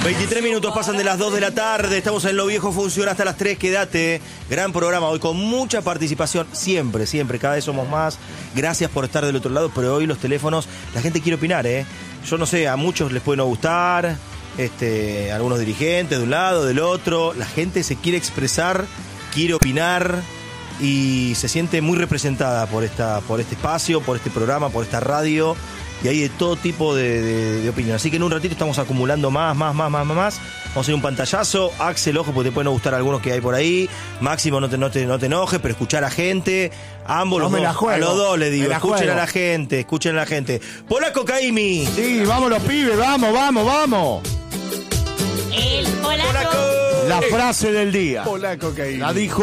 23 minutos pasan de las 2 de la tarde, estamos en Lo Viejo Funciona hasta las 3, quédate. Gran programa hoy con mucha participación, siempre, cada vez somos más. Gracias por estar del otro lado, pero hoy los teléfonos, la gente quiere opinar, Yo no sé, a muchos les puede no gustar, algunos dirigentes de un lado, del otro. La gente se quiere expresar, quiere opinar y se siente muy representada por este espacio, por este programa, por esta radio. Y hay de todo tipo de opinión. Así que en un ratito estamos acumulando más. Vamos a hacer un pantallazo. Axel, ojo, porque te pueden gustar algunos que hay por ahí. Máximo, no te enojes, pero escuchar a la gente. Ambos, no, los dos, a los dos les digo. Escuchen a la gente. Polaco Caimi. Sí, vamos los pibes, vamos. El polaco. La frase del día. Polaco Caimi. La dijo